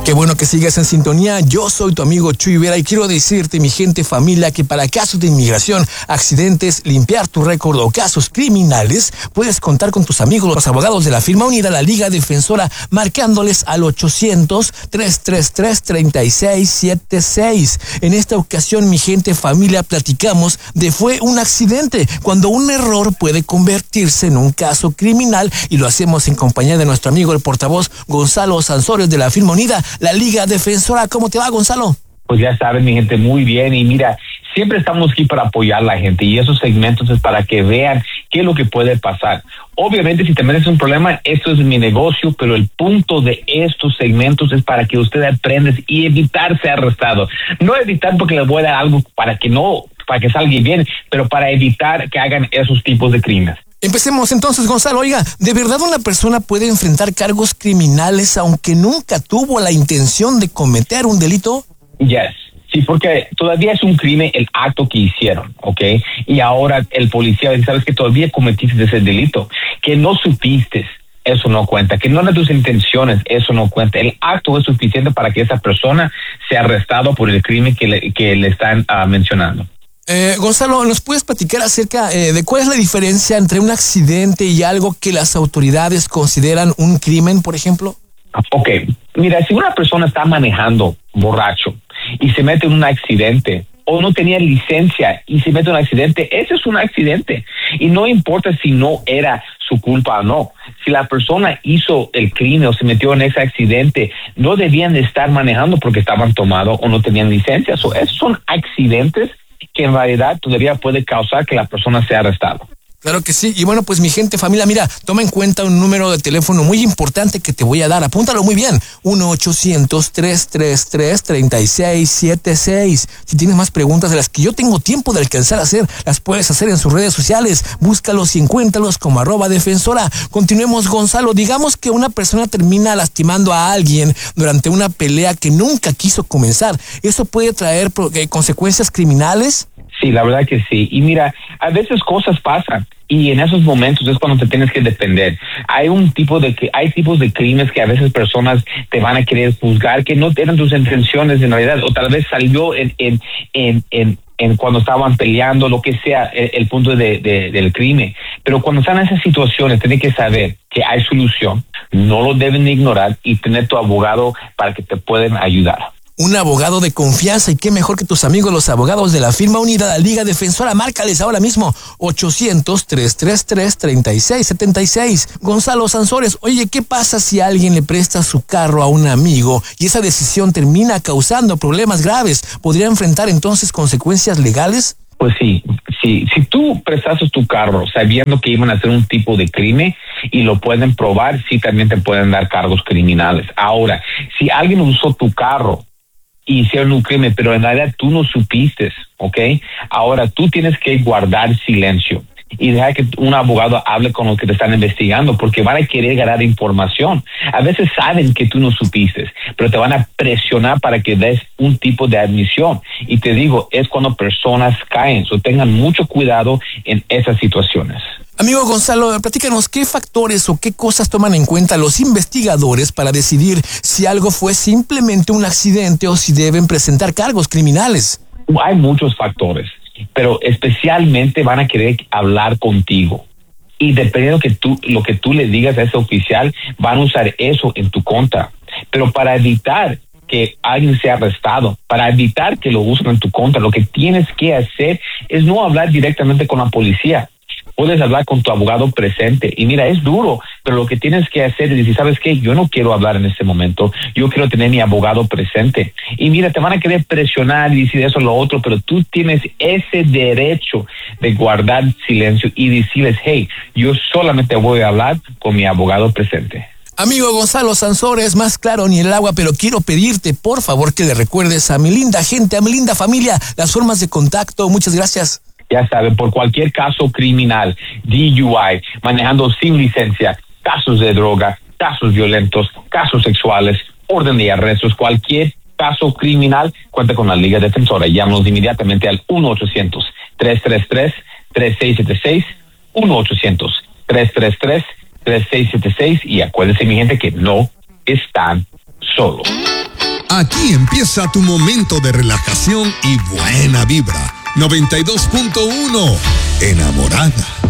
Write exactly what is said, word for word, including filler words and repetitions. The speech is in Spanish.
Qué bueno que sigas en sintonía. Yo soy tu amigo Chuy Vera y quiero decirte, mi gente, familia, que para casos de inmigración, accidentes, limpiar tu récord o casos criminales, puedes contar con tus amigos, los abogados de la firma unida, la Liga Defensora, marcándoles al ochocientos, trescientos treinta y tres, treinta y seis setenta y seis. En esta ocasión, mi gente, familia, platicamos de fue un accidente, cuando un error puede convertirse en un caso criminal, y lo hacemos en compañía de nuestro amigo, el portavoz Gonzalo Sansores de la firma unida, la Liga Defensora. ¿Cómo te va, Gonzalo? Pues ya saben, mi gente, muy bien. Y mira, siempre estamos aquí para apoyar a la gente, y esos segmentos es para que vean qué es lo que puede pasar. Obviamente, si te metes un problema, esto es mi negocio, pero el punto de estos segmentos es para que usted aprenda y evitar ser arrestado. No evitar porque les voy a dar algo para que no, para que salga bien, pero para evitar que hagan esos tipos de crímenes. Empecemos entonces, Gonzalo. Oiga, ¿de verdad una persona puede enfrentar cargos criminales aunque nunca tuvo la intención de cometer un delito? Yes. Sí, porque todavía es un crimen el acto que hicieron, ¿ok? Y ahora el policía dice, sabes que todavía cometiste ese delito, que no supiste, eso no cuenta, que no eran tus intenciones, eso no cuenta. El acto es suficiente para que esa persona sea arrestado por el crimen que le, que le están uh, mencionando. Eh, Gonzalo, ¿nos puedes platicar acerca eh, de cuál es la diferencia entre un accidente y algo que las autoridades consideran un crimen, por ejemplo? Ok, mira, si una persona está manejando borracho y se mete en un accidente, o no tenía licencia y se mete en un accidente, ese es un accidente. Y no importa si no era su culpa o no. Si la persona hizo el crimen o se metió en ese accidente, no debían de estar manejando porque estaban tomados o no tenían licencia. So, esos son accidentes que en realidad todavía puede causar que la persona sea arrestada. Claro que sí. Y bueno, pues mi gente, familia, mira, toma en cuenta un número de teléfono muy importante que te voy a dar. Apúntalo muy bien. uno ochocientos, trescientos treinta y tres, treinta y seis setenta y seis. Si tienes más preguntas de las que yo tengo tiempo de alcanzar a hacer, las puedes hacer en sus redes sociales. Búscalos y encuéntralos como arroba defensora. Continuemos, Gonzalo. Digamos que una persona termina lastimando a alguien durante una pelea que nunca quiso comenzar. ¿Eso puede traer eh, consecuencias criminales? Sí, la verdad que sí. Y mira, a veces cosas pasan y en esos momentos es cuando te tienes que defender. Hay un tipo de hay tipos de crímenes que a veces personas te van a querer juzgar que no eran tus intenciones en realidad, o tal vez salió en en en, en en cuando estaban peleando, lo que sea, el, el punto de, de, del crimen. Pero cuando están en esas situaciones, tienen que saber que hay solución, no lo deben ignorar y tener tu abogado para que te puedan ayudar. Un abogado de confianza, y qué mejor que tus amigos los abogados de la firma unida, la Liga Defensora. Márcales ahora mismo, ochocientos, trescientos treinta y tres, treinta y seis setenta y seis. Gonzalo Sansores, oye, ¿qué pasa si alguien le presta su carro a un amigo y esa decisión termina causando problemas graves? ¿Podría enfrentar entonces consecuencias legales? Pues sí, sí. Si tú prestaste tu carro sabiendo que iban a hacer un tipo de crimen y lo pueden probar, sí, también te pueden dar cargos criminales. Ahora, si alguien usó tu carro y hicieron un crimen, pero en realidad tú no supiste, ¿ok? Ahora tú tienes que guardar silencio y dejar que un abogado hable con los que te están investigando, porque van a querer ganar información. A veces saben que tú no supiste, pero te van a presionar para que des un tipo de admisión. Y te digo, es cuando personas caen, so tengan mucho cuidado en esas situaciones. Amigo Gonzalo, platícanos, ¿qué factores o qué cosas toman en cuenta los investigadores para decidir si algo fue simplemente un accidente o si deben presentar cargos criminales? Hay muchos factores, pero especialmente van a querer hablar contigo. Y dependiendo que tú, lo que tú le digas a ese oficial, van a usar eso en tu contra. Pero para evitar que alguien sea arrestado, para evitar que lo usen en tu contra, lo que tienes que hacer es no hablar directamente con la policía. Puedes hablar con tu abogado presente. Y mira, es duro, pero lo que tienes que hacer es decir, ¿sabes qué? Yo no quiero hablar en este momento. Yo quiero tener mi abogado presente. Y mira, te van a querer presionar y decir eso o lo otro, pero tú tienes ese derecho de guardar silencio y decirles, hey, yo solamente voy a hablar con mi abogado presente. Amigo Gonzalo Sansores, más claro ni el agua, pero quiero pedirte, por favor, que le recuerdes a mi linda gente, a mi linda familia, las formas de contacto. Muchas gracias. Ya saben, por cualquier caso criminal, D U I, manejando sin licencia, casos de droga, casos violentos, casos sexuales, orden de arrestos, cualquier caso criminal, cuenta con la Liga Defensora. Llámanos inmediatamente al uno ochocientos, trescientos treinta y tres, treinta y seis setenta y seis, uno ochocientos, trescientos treinta y tres, treinta y seis setenta y seis, y acuérdense, mi gente, que no están solos. Aquí empieza tu momento de relajación y buena vibra. noventa y dos punto uno, Enamorada.